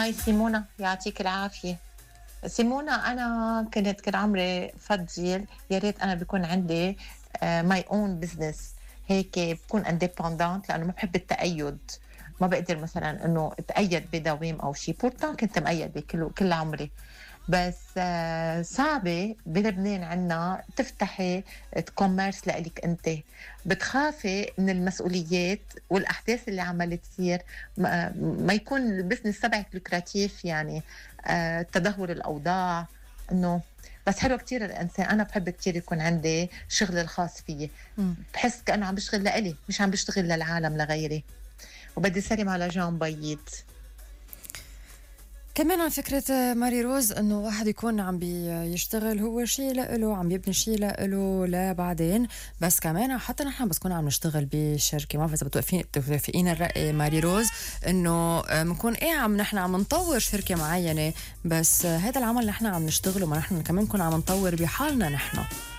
هاي سيمونا، يعطيك العافية. سيمونا، أنا كنت كان عمري فضيل، يا ريت أنا بيكون عندي ماي اون بزنس، هيك بكون اندبندنت لأنه ما بحب التقيد. ما بقدر مثلا إنه أتقيد بدوام أو شيء، بورتان كنت مقيدة كل عمري. بس صعبة بلبنان عنا تفتحي كوميرس لإلك أنت، بتخافي من المسؤوليات والأحداث اللي عمالة تصير، ما يكون البزنس تبعك لوكراتيف يعني، تدهور الأوضاع إنه. بس حلو كتير الإنسان، أنا بحب كتير يكون عندي شغل الخاص فيي، بحس كأنه عم بشتغل لإلي مش عم بشتغل للعالم لغيري. وبدي سلم على جان بييت كمان عن فكرة ماري روز انه واحد يكون عم بيشتغل هو شيء لإله، عم يبني شيء لإله لبعدين. بس كمان حتى نحن بس كنا عم نشتغل بشركة، ما بعرف اذا بتوافقين الرأي ماري روز، انه بنكون عم نحن عم نطور شركة معينة، بس هذا العمل نحن عم نشتغله، ما نحن كمان نكون عم نطور بحالنا نحن.